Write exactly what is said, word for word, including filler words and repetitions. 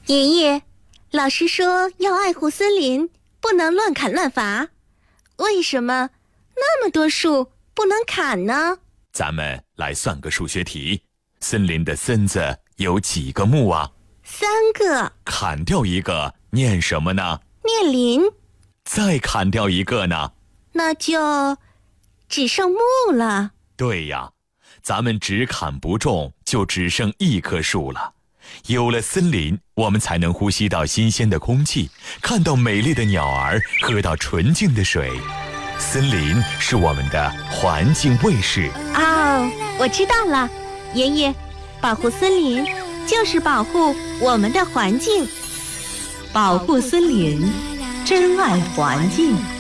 爷爷，老师说要爱护森林，不能乱砍乱伐。为什么那么多树不能砍呢？ 咱们来算个数学题。森林的森字有几个木啊？ 三个。 砍掉一个，念什么呢？ 念林。 再砍掉一个呢？ 那就只剩木了。 对呀，咱们只砍不种，就只剩一棵树了。有了森林，我们才能呼吸到新鲜的空气，看到美丽的鸟儿，喝到纯净的水。森林是我们的环境卫士。 哦，我知道了，爷爷，保护森林就是保护我们的环境。 保护森林，珍爱环境。